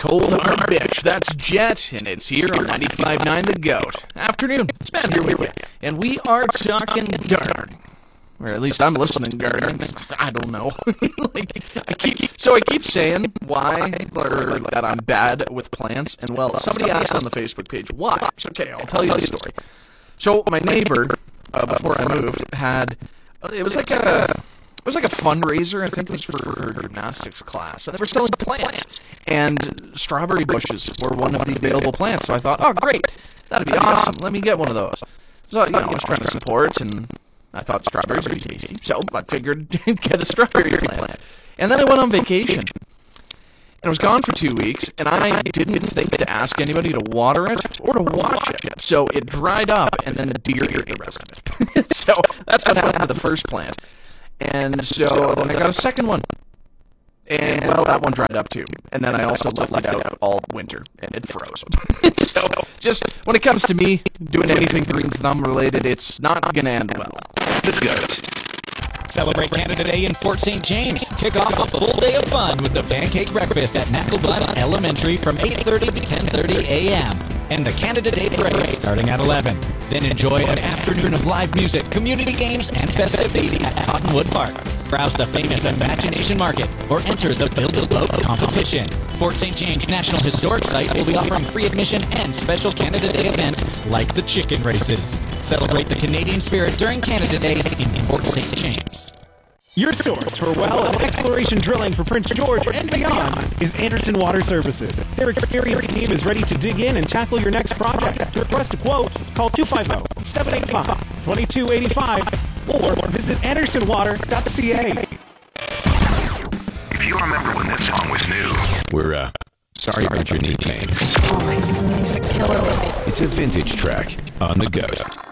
Cold hard bitch. That's Jet, and it's here on 95.9 The Goat. Afternoon. It's Ben here with you. And we are talking gardening. Or at least I'm listening gardening. I don't know. I keep saying why, or that I'm bad with plants. And well, somebody asked on the Facebook page why. So, okay, I'll tell you the story. So my neighbor, before I moved, had it was like a fundraiser. I think it was for her gymnastics class, and they were selling plants. And strawberry bushes were one of the available plants. So I thought, oh great, that'd be awesome. Let me get one of those. So I was trying to support, and I thought strawberries would be tasty. So I figured get a strawberry plant. And then I went on vacation. And I was gone for 2 weeks, and I didn't think to ask anybody to water it or to watch it. So it dried up, and then the deer ate the rest of it. So that's what happened to the first plant. And so then I got a second one. And, well, that one dried up too. And then I also left it out all winter, and it froze. So just when it comes to me doing anything green thumb related, it's not going to end well. The Goat. Celebrate Canada Day in Fort St. James. Kick off a full day of fun with the Pancake Breakfast at Mackleblatt Elementary from 8:30 to 10:30 a.m. and the Canada Day Parade starting at 11. Then enjoy an afternoon of live music, community games, and festivities at Cottonwood Park. Browse the famous Imagination Market or enter the Build-A-Boat competition. Fort St. James National Historic Site will be offering free admission and special Canada Day events like the chicken races. Celebrate the Canadian spirit during Canada Day in Fort St. James. Your source for well and exploration drilling for Prince George and beyond is Anderson Water Services. Their experienced team is ready to dig in and tackle your next project. To request a quote, call 250-785-2285 or visit andersonwater.ca. If you remember when this song was new, We're sorry about your knee pain. Oh my God, he's a killer with it. It's a vintage track on The Goat.